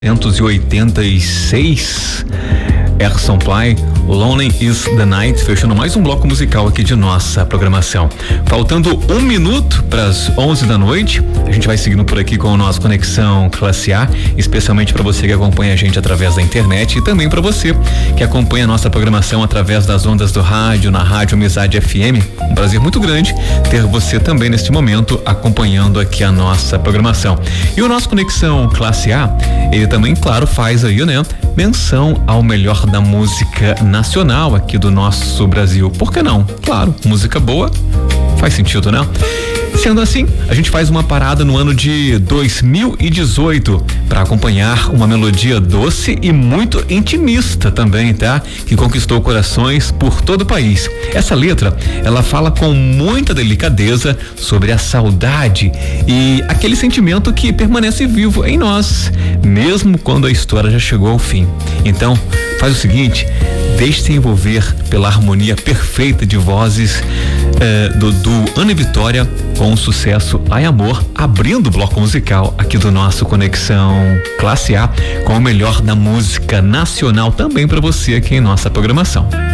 1986, Air Supply, Lonely is the Night, fechando mais um bloco musical aqui de nossa programação. Faltando 1 minuto para as 11 da noite, a gente vai seguindo por aqui com o nosso Conexão Classe A, especialmente para você que acompanha a gente através da internet e também para você que acompanha a nossa programação através das ondas do rádio, na Rádio Amizade FM. Um prazer muito grande ter você também neste momento acompanhando aqui a nossa programação. E o nosso Conexão Classe A, ele também, claro, faz aí, né, menção ao melhor da música nacional aqui do nosso Brasil. Por que não? Claro, música boa faz sentido, né? Sendo assim, a gente faz uma parada no ano de 2018 para acompanhar uma melodia doce e muito intimista também, tá? Que conquistou corações por todo o país. Essa letra, ela fala com muita delicadeza sobre a saudade e aquele sentimento que permanece vivo em nós, mesmo quando a história já chegou ao fim. Então, faz o seguinte, deixe-se envolver pela harmonia perfeita de vozes do Ana Vitória com o sucesso Ai Amor, abrindo o bloco musical aqui do nosso Conexão Classe A com o melhor da música nacional também para você aqui em nossa programação.